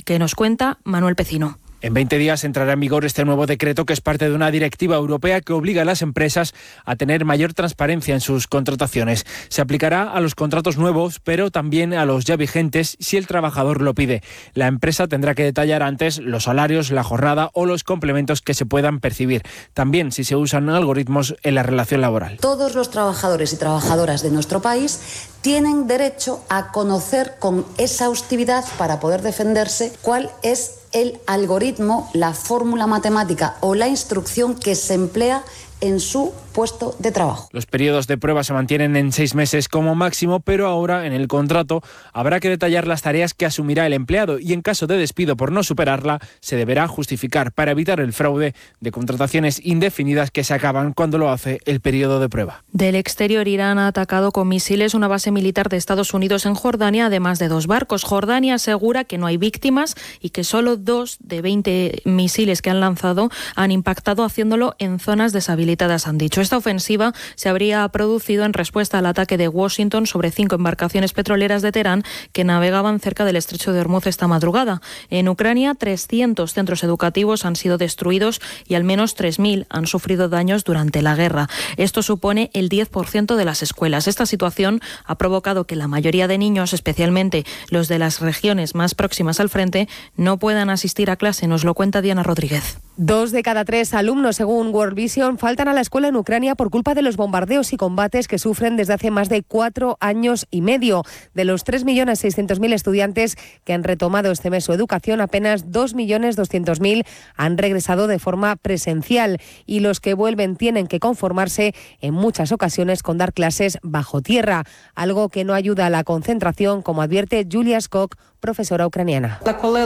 que nos cuenta Manuel Pecino. En 20 días entrará en vigor este nuevo decreto, que es parte de una directiva europea que obliga a las empresas a tener mayor transparencia en sus contrataciones. Se aplicará a los contratos nuevos, pero también a los ya vigentes si el trabajador lo pide. La empresa tendrá que detallar antes los salarios, la jornada o los complementos que se puedan percibir. También si se usan algoritmos en la relación laboral. Todos los trabajadores y trabajadoras de nuestro país tienen derecho a conocer con exhaustividad, para poder defenderse, cuál es el algoritmo, la fórmula matemática o la instrucción que se emplea en su puesto de trabajo. Los periodos de prueba se mantienen en 6 meses como máximo, pero ahora en el contrato habrá que detallar las tareas que asumirá el empleado y en caso de despido por no superarla se deberá justificar, para evitar el fraude de contrataciones indefinidas que se acaban cuando lo hace el periodo de prueba. Del exterior, Irán ha atacado con misiles una base militar de Estados Unidos en Jordania, además de 2 barcos. Jordania asegura que no hay víctimas y que solo 2 de 20 misiles que han lanzado han impactado, haciéndolo en zonas deshabilitadas, han dicho. Esta ofensiva se habría producido en respuesta al ataque de Washington sobre 5 embarcaciones petroleras de Teherán que navegaban cerca del estrecho de Hormuz esta madrugada. En Ucrania, 300 centros educativos han sido destruidos y al menos 3.000 han sufrido daños durante la guerra. Esto supone el 10% de las escuelas. Esta situación ha provocado que la mayoría de niños, especialmente los de las regiones más próximas al frente, no puedan asistir a clase. Nos lo cuenta Diana Rodríguez. 2 de cada 3 alumnos, según World Vision, faltan a la escuela en Ucrania por culpa de los bombardeos y combates que sufren desde hace más de 4 años y medio. De los 3.600.000 estudiantes que han retomado este mes su educación, apenas 2.200.000 han regresado de forma presencial, y los que vuelven tienen que conformarse en muchas ocasiones con dar clases bajo tierra, algo que no ayuda a la concentración, como advierte Julia Skok, profesora ucraniana.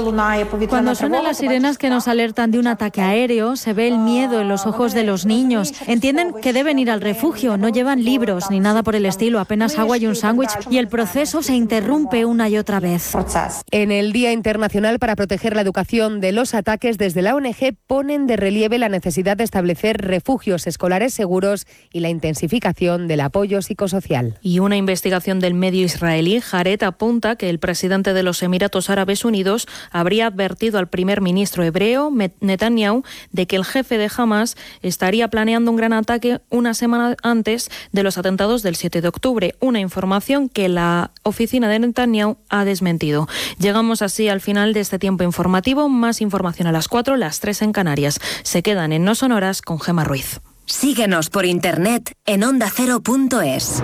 Cuando suenan las sirenas que nos alertan de un ataque aéreo, se ve el miedo en los ojos de los niños. Entienden que deben ir al refugio, no llevan libros ni nada por el estilo, apenas agua y un sándwich, y el proceso se interrumpe una y otra vez. En el Día Internacional para Proteger la Educación de los Ataques, desde la ONG ponen de relieve la necesidad de establecer refugios escolares seguros y la intensificación del apoyo psicosocial. Y una investigación del medio israelí, Haaretz, apunta que el presidente de los Emiratos Árabes Unidos habría advertido al primer ministro hebreo, Netanyahu, de que el jefe de Hamas estaría planeando un gran ataque una semana antes de los atentados del 7 de octubre, una información que la oficina de Netanyahu ha desmentido. Llegamos así al final de este tiempo informativo. Más información a las 4, las 3 en Canarias. Se quedan en No Sonoras con Gemma Ruiz. Síguenos por internet en ondacero.es.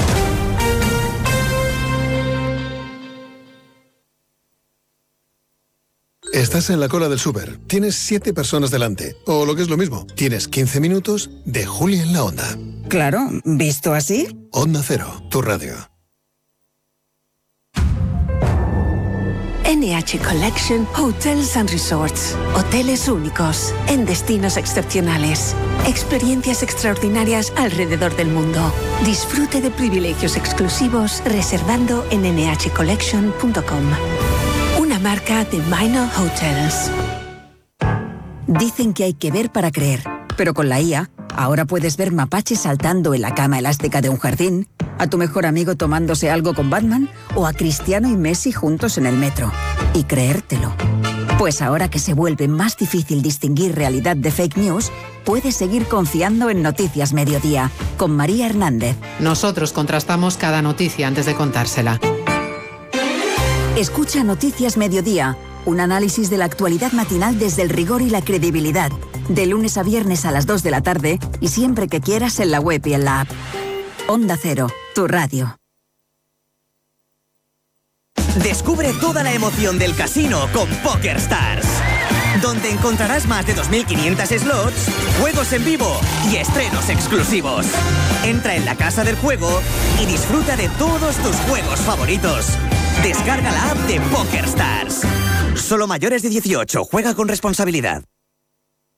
Estás en la cola del súper, tienes 7 personas delante, o lo que es lo mismo, tienes 15 minutos de Juli en la Onda. Claro, ¿visto así? Onda Cero, tu radio. NH Collection Hotels and Resorts. Hoteles únicos, en destinos excepcionales. Experiencias extraordinarias alrededor del mundo. Disfrute de privilegios exclusivos reservando en nhcollection.com. Una marca de Minor Hotels. Dicen que hay que ver para creer, pero con la IA, ahora puedes ver mapaches saltando en la cama elástica de un jardín, a tu mejor amigo tomándose algo con Batman o a Cristiano y Messi juntos en el metro. Y creértelo. Pues ahora que se vuelve más difícil distinguir realidad de fake news, puedes seguir confiando en Noticias Mediodía, con María Hernández. Nosotros contrastamos cada noticia antes de contársela. Escucha Noticias Mediodía, un análisis de la actualidad matinal desde el rigor y la credibilidad. De lunes a viernes a las 2 de la tarde y siempre que quieras en la web y en la app. Onda Cero, tu radio. Descubre toda la emoción del casino con PokerStars, donde encontrarás más de 2.500 slots, juegos en vivo y estrenos exclusivos. Entra en la casa del juego y disfruta de todos tus juegos favoritos. Descarga la app de PokerStars. Solo mayores de 18. Juega con responsabilidad.